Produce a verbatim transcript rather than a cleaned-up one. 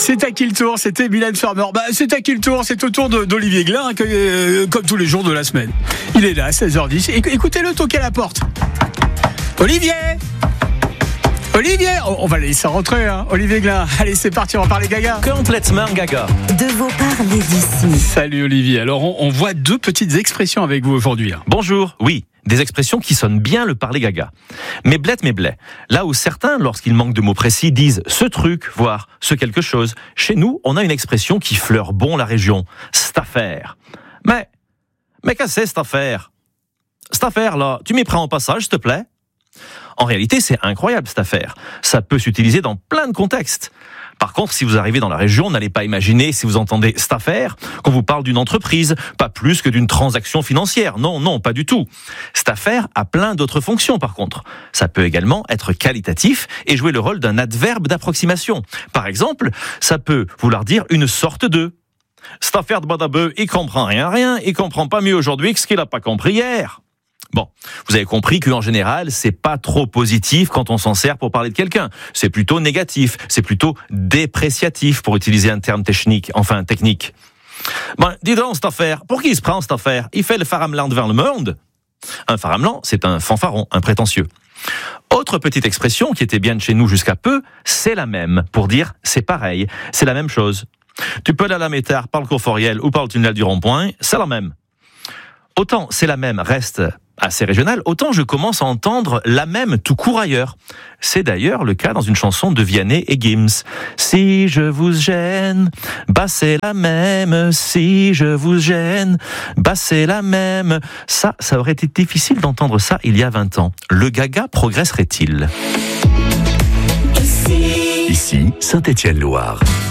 C'est à qui le tour? C'était Mylène Farmer. Bah, c'est à qui le tour? C'est au tour de, d'Olivier Glin, que, euh, comme tous les jours de la semaine. Il est là à seize heures dix. Écoutez-le toquer à la porte. Olivier Olivier oh, On va le laisser rentrer, hein. Olivier Glin. Allez, c'est parti, on va parler gaga. Complètement gaga. De vos parlers d'ici. Salut Olivier. Alors, on, on voit deux petites expressions avec vous aujourd'hui. Hein. Bonjour, oui. Des expressions qui sonnent bien le parler gaga. Mais blette, mais blé. Là où certains, lorsqu'ils manquent de mots précis, disent ce truc, voire ce quelque chose. Chez nous, on a une expression qui fleure bon la région. Cette affaire. Mais, mais qu'est-ce que c'est cette affaire? Cette affaire-là, tu m'y prends en passage, s'il te plaît? En réalité, c'est incroyable cette affaire. Ça peut s'utiliser dans plein de contextes. Par contre, si vous arrivez dans la région, n'allez pas imaginer, si vous entendez cette affaire, qu'on vous parle d'une entreprise, pas plus que d'une transaction financière. Non, non, pas du tout. Cette affaire a plein d'autres fonctions, par contre. Ça peut également être qualitatif et jouer le rôle d'un adverbe d'approximation. Par exemple, ça peut vouloir dire une sorte de. Cette affaire de Badabeu, il comprend rien, rien, il comprend pas mieux aujourd'hui que ce qu'il a pas compris hier. Bon, vous avez compris qu'en général, c'est pas trop positif quand on s'en sert pour parler de quelqu'un. C'est plutôt négatif, c'est plutôt dépréciatif pour utiliser un terme technique, enfin technique. Bon, dis donc cette affaire, pour qui il se prend cette affaire? Il fait le faramelan devant le monde? Un faramelan, c'est un fanfaron, un prétentieux. Autre petite expression qui était bien de chez nous jusqu'à peu, c'est la même, pour dire c'est pareil, c'est la même chose. Tu peux aller à la métard par le cours Foriel ou par le tunnel du rond-point, c'est la même. Autant c'est la même reste assez régional, autant je commence à entendre la même tout court ailleurs. C'est d'ailleurs le cas dans une chanson de Vianney et Gims. Si je vous gêne, bah c'est la même. Si je vous gêne, bah c'est la même. Ça, ça aurait été difficile d'entendre ça il y a vingt ans. Le gaga progresserait-il? Ici, Ici Saint-Étienne-Loire.